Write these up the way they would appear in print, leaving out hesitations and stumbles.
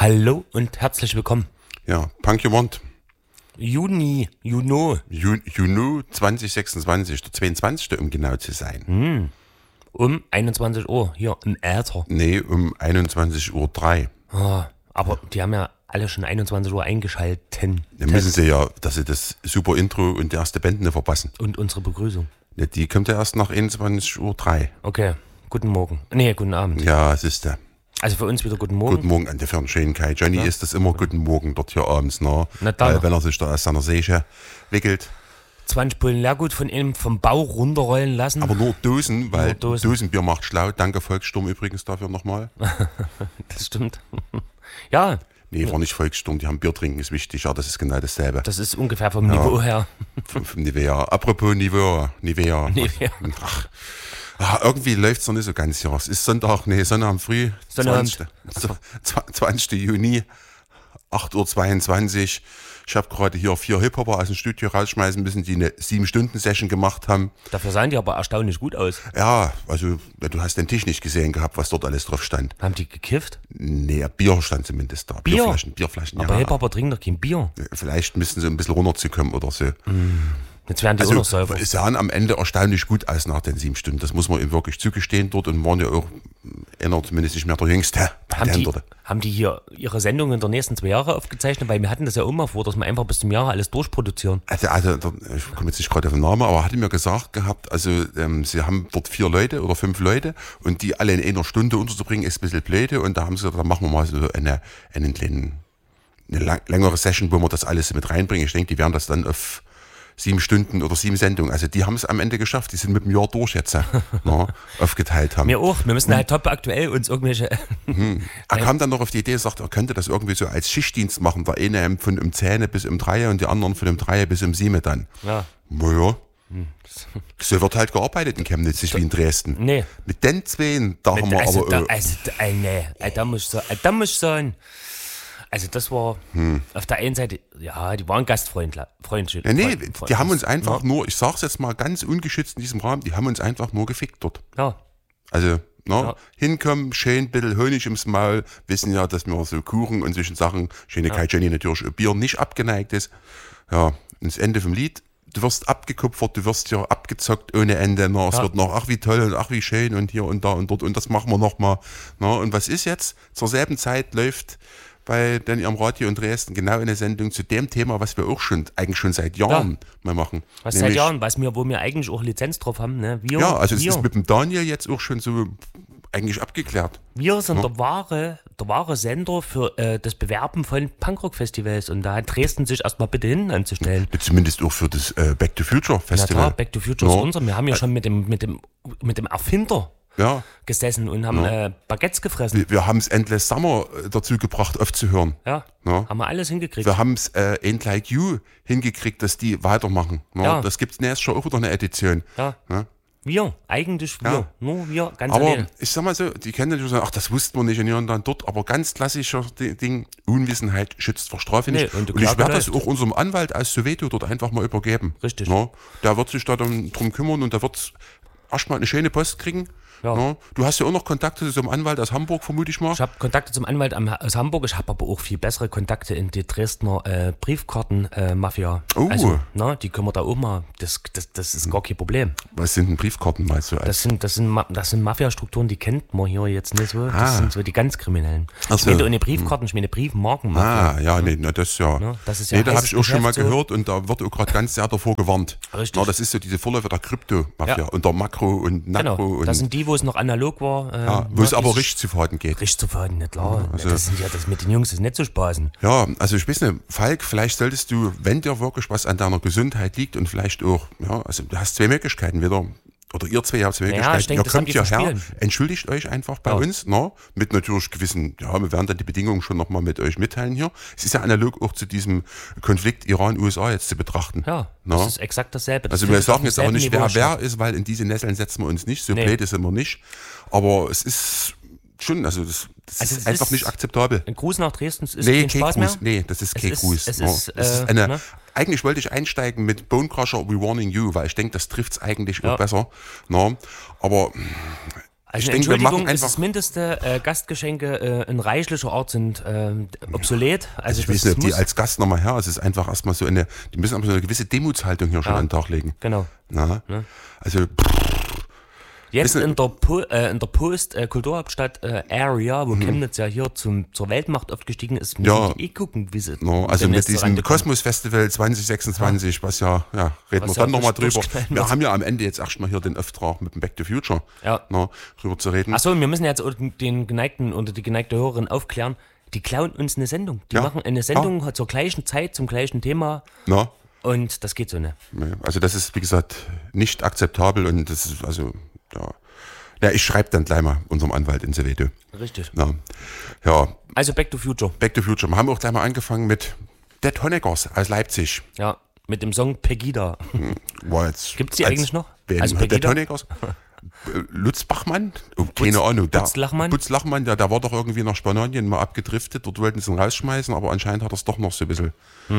Hallo und herzlich willkommen. Ja, Punk You Want. Juni 2026, der 22. um genau zu sein. Um 21 Uhr hier im Äther. Nee, um 21.03 Uhr. Aber die haben ja alle schon 21 Uhr eingeschalten. Dann müssen sie ja, dass sie das super Intro und die erste Band nicht verpassen. Und unsere Begrüßung. Ja, die kommt ja erst nach 21.03 Uhr. Okay, guten Morgen. Nee, guten Abend. Ja, es ist der. Also für uns wieder guten Morgen. Guten Morgen an der Fernschön Kai. Johnny ist das immer guten Morgen dort hier abends, ne? Weil wenn er sich da aus seiner Säge wickelt. 20 Pullen Leergut von ihm vom Bau runterrollen lassen. Aber nur Dosen, weil Nur Dosen. Dosenbier macht schlau. Danke Volkssturm übrigens dafür nochmal. Das stimmt. Ja. Nee, war nicht Volkssturm, die haben Bier trinken, ist wichtig. Ja, das ist genau dasselbe. Das ist ungefähr vom Niveau her. Vom Nivea. Apropos Nivea. Ach, irgendwie läuft es noch nicht so ganz hier. Es ist Sonntag am Früh, 20. Juni, 8.22 Uhr. Ich habe gerade hier 4 Hip-Hopper aus dem Studio rausschmeißen müssen, die eine 7-Stunden-Session gemacht haben. Dafür sahen die aber erstaunlich gut aus. Ja, also du hast den Tisch nicht gesehen gehabt, was dort alles drauf stand. Haben die gekifft? Nee, Bier stand zumindest da. Bier? Bierflaschen, aber ja. Hip-Hopper trinken doch kein Bier. Vielleicht müssen sie ein bisschen runterzukommen oder so. Jetzt werden die auch noch säufer. Es sahen am Ende erstaunlich gut aus nach den 7 Stunden. Das muss man ihm wirklich zugestehen dort und waren ja auch einer zumindest nicht mehr der Jüngste. Haben die hier ihre Sendungen der nächsten 2 Jahre aufgezeichnet? Weil wir hatten das ja auch mal vor, dass wir einfach bis zum Jahre alles durchproduzieren. Also ich komme jetzt nicht gerade auf den Namen, aber er hatte mir gesagt gehabt, also sie haben dort 4 Leute oder 5 Leute und die alle in einer Stunde unterzubringen, ist ein bisschen blöde. Und da haben sie gesagt, dann machen wir mal so eine längere Session, wo wir das alles mit reinbringen. Ich denke, die werden das dann auf 7 Stunden oder 7 Sendungen. Also die haben es am Ende geschafft. Die sind mit dem Jahr durch jetzt aufgeteilt haben. Wir auch. Wir müssen halt top aktuell uns irgendwelche... Er kam dann noch auf die Idee, sagt, er könnte das irgendwie so als Schichtdienst machen. Der eine von um 10 bis um 3 und die anderen von um 3 bis um 7 dann. Ja. Naja. So wird halt gearbeitet in Chemnitz, nicht wie in Dresden. Nee. Mit den zwei, da haben wir aber... Da muss ich sagen... Also das war auf der einen Seite, ja, die waren gastfreundlich. Ja, nee, die haben uns einfach nur, ich sag's jetzt mal ganz ungeschützt in diesem Rahmen, die haben uns einfach nur gefickt dort. Ja. Also, hinkommen, schön ein bisschen Honig ins Maul, wissen ja, dass wir so Kuchen und solchen Sachen, schöne Kai Jenny natürlich Bier nicht abgeneigt ist. Ja, ins Ende vom Lied, du wirst abgekupfert, du wirst ja abgezockt ohne Ende. Es wird noch, ach wie toll und ach wie schön und hier und da und dort und das machen wir nochmal. Und was ist jetzt? Zur selben Zeit läuft bei ihrem Radio in Dresden genau eine Sendung zu dem Thema, was wir auch eigentlich schon seit Jahren mal machen. Was seit Jahren, wo wir eigentlich auch Lizenz drauf haben. Ne? Es ist mit dem Daniel jetzt auch schon so eigentlich abgeklärt. Wir sind der wahre Sender für das Bewerben von Punkrock-Festivals und da hat Dresden sich erstmal bitte hin anzustellen. Zumindest auch für das Back to Future Festival. Na klar, Back to Future ist unser. Wir haben ja schon mit dem Erfinder gesessen und haben Baguettes gefressen. Wir haben es Endless Summer dazu gebracht, aufzuhören. Ja, haben wir alles hingekriegt. Wir haben es Ain't Like You hingekriegt, dass die weitermachen. Das gibt es nächstes Jahr auch wieder eine Edition. Ja. Wir, eigentlich wir. Ja. Nur wir, ganz aber alleine. Ich sag mal so, die können natürlich sagen, ach, das wussten wir nicht und hier und dann dort, aber ganz klassischer Ding, Unwissenheit schützt vor Strafe nicht. Und ich werde das auch unserem Anwalt aus Soweto dort einfach mal übergeben. Richtig. Der wird sich da dann drum kümmern und der wird erstmal eine schöne Post kriegen. Ja. Du hast ja auch noch Kontakte zu einem Anwalt aus Hamburg, vermute ich mal. Ich habe Kontakte zum Anwalt aus Hamburg, ich habe aber auch viel bessere Kontakte in die Dresdner Briefkarten-Mafia. Also, die können wir da auch mal, das ist gar kein Problem. Was sind denn Briefkarten, weißt du? Das sind Mafia-Strukturen, die kennt man hier jetzt nicht so. Das sind so die ganz Kriminellen. So. Ich meine ohne Briefkarten, ich meine Briefmarken-Mafia. Das ist ja... Das ist ja da habe ich auch schon mal gehört und da wird auch gerade ganz sehr davor gewarnt. Richtig. Das ist so diese Vorläufer der Krypto-Mafia und der Makro und Nakro. Genau, das sind die, wo es noch analog war. Wo es aber richtig zu verhalten geht. Richtig zu verhalten, nicht klar. Das mit den Jungs ist nicht zu spaßen. Ja, also ich weiß nicht, Falk, vielleicht solltest du, wenn dir wirklich was an deiner Gesundheit liegt und vielleicht auch, also du hast 2 Möglichkeiten, oder ihr 2 habt 2 Möglichkeiten. Ich denke, ihr kommt hierher, entschuldigt euch einfach bei uns, mit natürlich gewissen, wir werden dann die Bedingungen schon nochmal mit euch mitteilen hier. Es ist ja analog auch zu diesem Konflikt Iran-USA jetzt zu betrachten. Ja, das ist exakt dasselbe. Also wir sagen jetzt aber nicht, wer ist, weil in diese Nesseln setzen wir uns nicht, so blöd sind wir nicht. Aber es ist schon, also das ist einfach nicht akzeptabel. Ein Gruß nach Dresden ist kein Spaß mehr? Nee, das ist kein Gruß. Es ist eine... Eigentlich wollte ich einsteigen mit Bone Crusher, We Warning You, weil ich denke, das trifft es eigentlich auch besser. Aber Also Entschuldigung, das ist das Mindeste. Gastgeschenke in reichlicher Art sind obsolet. Also ich weiß nicht, die als Gast nochmal her, es ist einfach erstmal so die müssen aber so eine gewisse Demutshaltung hier schon an den Tag legen. Genau. Na? Ja. Also jetzt in der Post-Kulturhauptstadt Area, wo Chemnitz ja hier zur Weltmacht aufgestiegen ist, müssen die gucken, wie sie also mit diesem Kosmos-Festival 2026, was reden wir dann nochmal drüber. Wir haben ja am Ende jetzt erstmal hier den Auftrag mit dem Back to Future drüber zu reden. Achso, wir müssen jetzt die geneigte Hörerin aufklären, die klauen uns eine Sendung. Die machen eine Sendung zur gleichen Zeit, zum gleichen Thema. Und das geht so nicht. Also das ist, wie gesagt, nicht akzeptabel und das ist ja, ich schreibe dann gleich mal unserem Anwalt in Sevedo. Richtig. Ja. Also Back to Future. Back to Future. Wir haben auch gleich mal angefangen mit Dead Honeckers aus Leipzig. Ja, mit dem Song Pegida. Gibt's die eigentlich noch? Also Dead Honeckers? Lutz Bachmann? Keine Ahnung. Putzlachmann, der war doch irgendwie nach Spanien mal abgedriftet. Dort wollten sie ihn rausschmeißen, aber anscheinend hat er es doch noch so ein bisschen...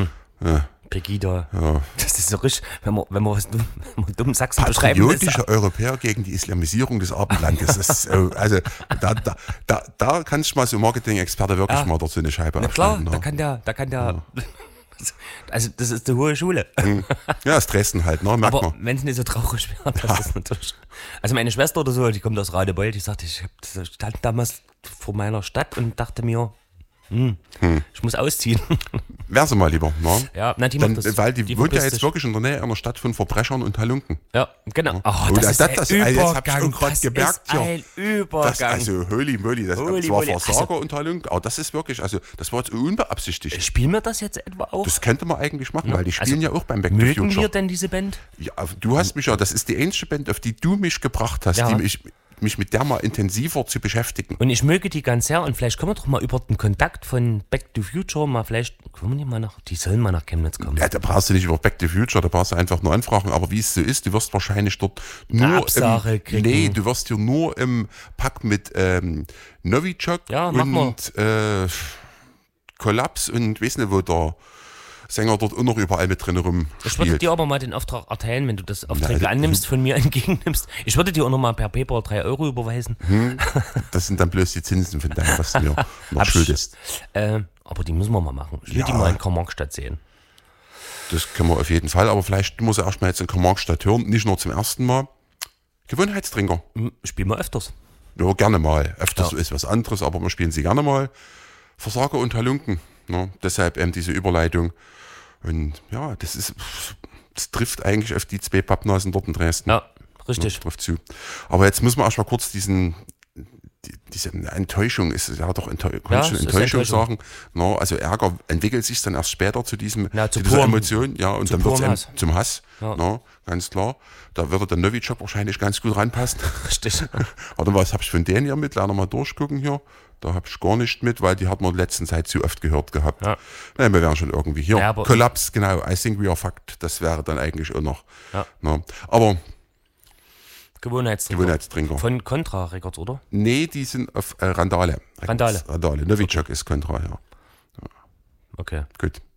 Pegida. Ja. Das ist so richtig, wenn man was dumm Sachsen beschreiben will. Patriotische Europäer gegen die Islamisierung des Abendlandes. Das ist, also da kann ich mal so Marketing-Experte wirklich mal dazu eine Scheibe aufschneiden. Na klar, da kann der also das ist die hohe Schule. Ja, ist Dresden halt, ne? Merkt aber wenn es nicht so traurig wäre, das ist natürlich... Also meine Schwester oder so, die kommt aus Radebeul, die sagt, ich stand damals vor meiner Stadt und dachte mir, ich muss ausziehen. Wär sie mal lieber, ne? Ja, die macht das. Weil die wohnt ja jetzt wirklich in der Nähe einer Stadt von Verbrechern und Halunken. Ja, genau. Das ist ein Übergang. Jetzt hab ich gerade gemerkt, ein Übergang. Also holy moly, das war Versager und Halunken, aber das ist wirklich, also das war jetzt unbeabsichtigt. Spielen wir das jetzt etwa auch? Das könnte man eigentlich machen, weil die spielen ja auch beim Back to Future. Mögen wir denn diese Band? Ja, du hast mich das ist die einzige Band, auf die du mich gebracht hast, die mich mit der mal intensiver zu beschäftigen. Und ich möge die ganz sehr und vielleicht können wir doch mal über den Kontakt von Back to Future die sollen mal nach Chemnitz kommen. Ja, da brauchst du nicht über Back to Future, da brauchst du einfach nur anfragen, aber wie es so ist, du wirst wahrscheinlich dort nur du wirst hier nur im Pack mit Novichok und Kollaps und weiß nicht, wo der Sänger dort auch noch überall mit drin rumspielt. Ich würde dir aber mal den Auftrag erteilen, wenn du das Aufträge annimmst, von mir entgegennimmst. Ich würde dir auch noch mal per PayPal 3 Euro überweisen. Das sind dann bloß die Zinsen von deinem, was du mir noch schuldest. Aber die müssen wir mal machen. Ich will die mal in Karl-Marx-Stadt sehen. Das können wir auf jeden Fall, aber vielleicht muss er erstmal jetzt in Karl-Marx-Stadt hören, nicht nur zum ersten Mal. Gewohnheitstrinker. Spielen wir öfters. Ja, gerne mal. Öfters ist was anderes, aber wir spielen sie gerne mal. Versager und Halunken. Ne? Deshalb diese Überleitung. Und ja, das trifft eigentlich auf die 2 Pappnasen dort in Dresden. Ja, richtig. Trifft zu. Aber jetzt müssen wir erst mal kurz diese Enttäuschung, ist ja doch Enttäuschung sagen. No, also Ärger entwickelt sich dann erst später zu dieser Emotion, und dann wird es zum Hass. Ja. No, ganz klar. Da würde der Novichok wahrscheinlich ganz gut ranpassen. Richtig. Warte, was habe ich von denen hier mit? Lernen wir mal durchgucken hier. Da habe ich gar nicht mit, weil die hat man in der letzten Zeit zu oft gehört gehabt. Ja. Nein, wir wären schon irgendwie hier. Ja, Kollaps, genau. I think we are fucked. Das wäre dann eigentlich auch noch. Ja. No. Aber Gewohnheitstrinker. Von Contra Records, oder? Nee, die sind auf Randale. Randale. Novichok ist Contra, ja. Okay. Gut.